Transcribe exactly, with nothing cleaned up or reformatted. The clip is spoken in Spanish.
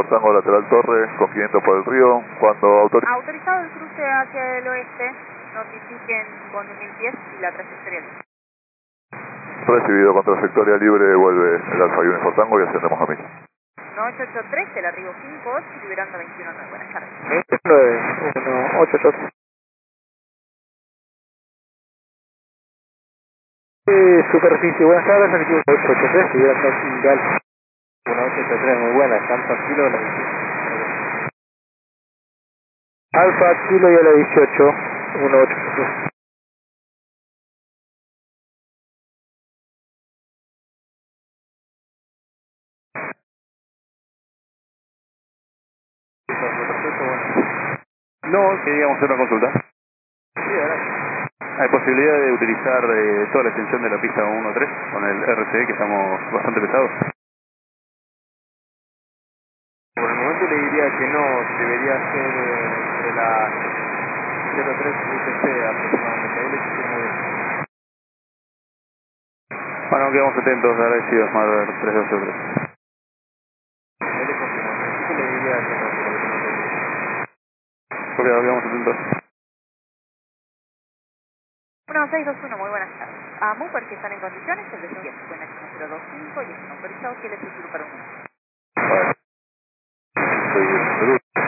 Tango lateral torre, con quinientos por el río, cuando autoriza. Autorizado el cruce hacia el oeste, notifiquen con mil pies y la trayectoria libre. Recibido con trayectoria libre, vuelve el Alfa Uniforme Tango y ascendemos a mil. uno ocho ocho tres, el arribo cinco ocho, liberando veintiuno nueve. Buenas tardes. uno ocho ocho tres. Eh, superficie, buenas tardes, aquí uno ocho ocho tres, liberando Alfa. uno ocho ocho tres, muy buenas, Alfa Kilo y a la dieciocho. Alfa Kilo y a la dieciocho, uno ocho ocho tres. No, queríamos hacer una consulta. Sí, adelante. ¿Hay posibilidad de utilizar eh, toda la extensión de la pista uno tres con el R C E, que estamos bastante pesados? Por el momento le diría que no, debería ser eh, entre la cero tres y U T C aproximadamente. Ahí le estoy muy bien. Bueno, quedamos atentos, agradecidos, Marver tres dos tres. Ahí le confirmo, en principio le diría que no, pero que no le diría. Ok, quedamos atentos. uno seis dos uno, muy buenas tardes. A Mupar, que están en condiciones, el deseo es buena cero dos cinco y están autorizados que les susurro para un minuto. Bueno, estoy en Perú.